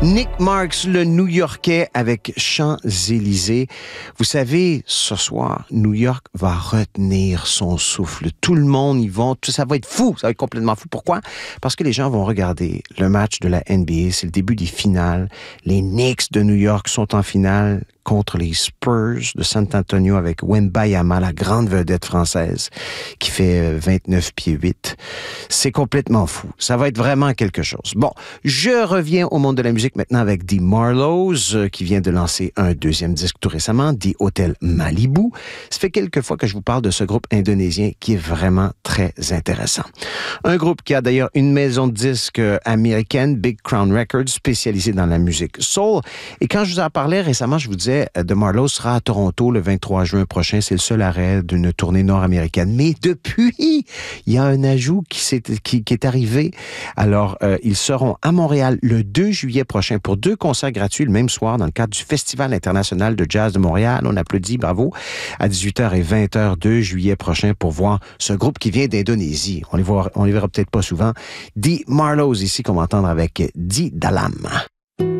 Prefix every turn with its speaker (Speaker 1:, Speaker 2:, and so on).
Speaker 1: Nick Marks, le New-Yorkais avec Champs-Élysées. Vous savez, ce soir, New York va retenir son souffle. Tout le monde y va, ça va être fou, ça va être complètement fou. Pourquoi? Parce que les gens vont regarder le match de la NBA, c'est le début des finales. Les Knicks de New York sont en finale contre les Spurs de San Antonio avec Wembanyama, la grande vedette française, qui fait 29 pieds 8. C'est complètement fou. Ça va être vraiment quelque chose. Bon, je reviens au monde de la musique maintenant avec The Marlows, qui vient de lancer un deuxième disque tout récemment, The Hotel Malibu. Ça fait quelques fois que je vous parle de ce groupe indonésien qui est vraiment très intéressant. Un groupe qui a d'ailleurs une maison de disques américaine, Big Crown Records, spécialisée dans la musique soul. Et quand je vous en parlais récemment, je vous disais The Marlows sera à Toronto le 23 juin prochain. C'est le seul arrêt d'une tournée nord-américaine. Mais depuis, il y a un ajout qui est arrivé. Alors, ils seront à Montréal le 2 juillet prochain pour 2 concerts gratuits le même soir dans le cadre du Festival international de jazz de Montréal. On applaudit, bravo, à 18h et 20h 2 juillet prochain pour voir ce groupe qui vient d'Indonésie. On les verra peut-être pas souvent. The Marlows ici qu'on va entendre avec Di Dalam.